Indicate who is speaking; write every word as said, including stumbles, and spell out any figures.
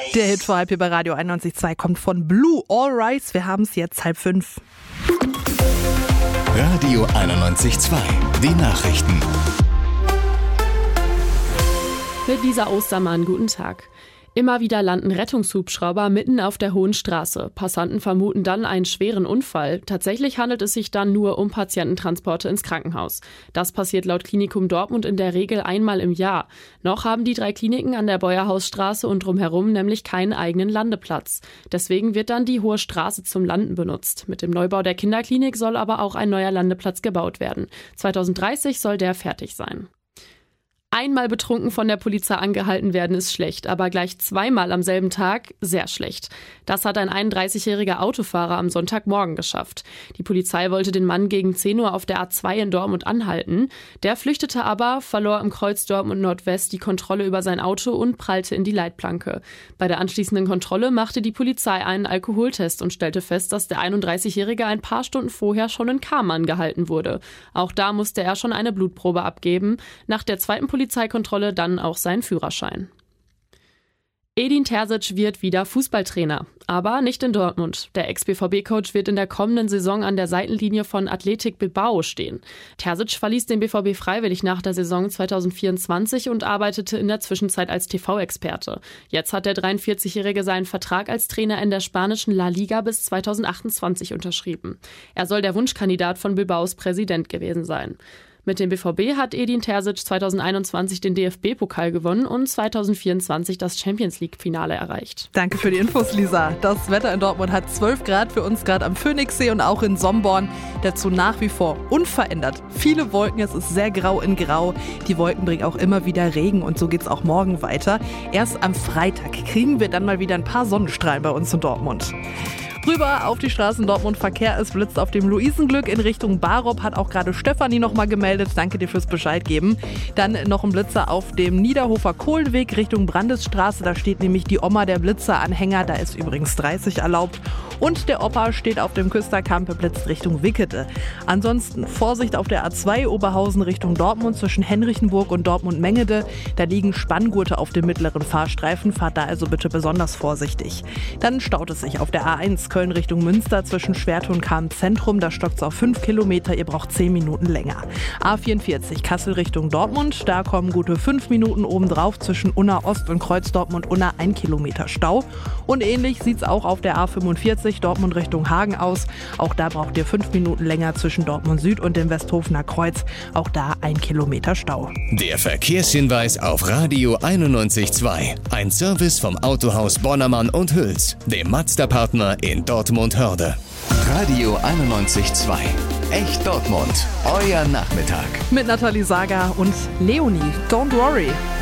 Speaker 1: Der Hit vor halb hier bei Radio einundneunzig Komma zwei kommt von Blue, All Rise. Wir haben es jetzt halb fünf.
Speaker 2: Radio einundneunzig Komma zwei, die Nachrichten.
Speaker 3: Mit Lisa Ostermann, guten Tag. Immer wieder landen Rettungshubschrauber mitten auf der Hohen Straße. Passanten vermuten dann einen schweren Unfall. Tatsächlich handelt es sich dann nur um Patiententransporte ins Krankenhaus. Das passiert laut Klinikum Dortmund in der Regel einmal im Jahr. Noch haben die drei Kliniken an der Beuerhausstraße und drumherum nämlich keinen eigenen Landeplatz. Deswegen wird dann die Hohe Straße zum Landen benutzt. Mit dem Neubau der Kinderklinik soll aber auch ein neuer Landeplatz gebaut werden. zweitausenddreißig soll der fertig sein. Einmal betrunken von der Polizei angehalten werden ist schlecht, aber gleich zweimal am selben Tag sehr schlecht. Das hat ein einunddreißigjähriger Autofahrer am Sonntagmorgen geschafft. Die Polizei wollte den Mann gegen zehn Uhr auf der A zwei in Dortmund anhalten. Der flüchtete aber, verlor im Kreuz Dortmund Nordwest die Kontrolle über sein Auto und prallte in die Leitplanke. Bei der anschließenden Kontrolle machte die Polizei einen Alkoholtest und stellte fest, dass der einunddreißigjährige ein paar Stunden vorher schon in Kamen gehalten wurde. Auch da musste er schon eine Blutprobe abgeben. Nach der zweiten Polizeikontrolle dann auch seinen Führerschein. Edin Terzic wird wieder Fußballtrainer, aber nicht in Dortmund. Der Ex-B V B-Coach wird in der kommenden Saison an der Seitenlinie von Athletic Bilbao stehen. Terzic verließ den B V B freiwillig nach der Saison zweitausendvierundzwanzig und arbeitete in der Zwischenzeit als T V-Experte. Jetzt hat der dreiundvierzigjährige seinen Vertrag als Trainer in der spanischen La Liga bis zweitausendachtundzwanzig unterschrieben. Er soll der Wunschkandidat von Bilbaos Präsident gewesen sein. Mit dem B V B hat Edin Terzic zweitausendeinundzwanzig den D F B-Pokal gewonnen und zweitausendvierundzwanzig das Champions-League-Finale erreicht.
Speaker 1: Danke für die Infos, Lisa. Das Wetter in Dortmund hat zwölf Grad für uns gerade am Phoenixsee und auch in Somborn. Dazu nach wie vor unverändert. Viele Wolken, es ist sehr grau in grau. Die Wolken bringen auch immer wieder Regen und so geht's auch morgen weiter. Erst am Freitag kriegen wir dann mal wieder ein paar Sonnenstrahlen bei uns in Dortmund. Rüber auf die Straßen Dortmund, Verkehr, es blitzt auf dem Luisenglück in Richtung Barop, hat auch gerade Stefanie nochmal gemeldet. Danke dir fürs Bescheid geben. Dann noch ein Blitzer auf dem Niederhofer Kohlenweg Richtung Brandesstraße. Da steht nämlich die Oma der Blitzeranhänger. Da ist übrigens dreißig erlaubt. Und der Opa steht auf dem Küsterkamp, blitzt Richtung Wickede. Ansonsten Vorsicht auf der A zwei Oberhausen Richtung Dortmund zwischen Henrichenburg und Dortmund-Mengede. Da liegen Spanngurte auf dem mittleren Fahrstreifen. Fahrt da also bitte besonders vorsichtig. Dann staut es sich auf der A eins Köln Richtung Münster zwischen Schwerte und Kahn-Zentrum. Da stockt es auf fünf Kilometer. Ihr braucht zehn Minuten länger. A vierundvierzig Kassel Richtung Dortmund. Da kommen gute fünf Minuten obendrauf zwischen Unna Ost und Kreuz Dortmund Unna ein Kilometer Stau. Und ähnlich sieht es auch auf der A fünfundvierzig Dortmund Richtung Hagen aus. Auch da braucht ihr fünf Minuten länger zwischen Dortmund Süd und dem Westhofener Kreuz. Auch da ein Kilometer Stau.
Speaker 2: Der Verkehrshinweis auf Radio einundneunzig Komma zwei. Ein Service vom Autohaus Bonnermann und Hüls, dem Mazda-Partner in Dortmund-Hörde. Radio einundneunzig Komma zwei. Echt Dortmund. Euer Nachmittag.
Speaker 1: Mit Nathalie Sager und Leonie. Don't worry.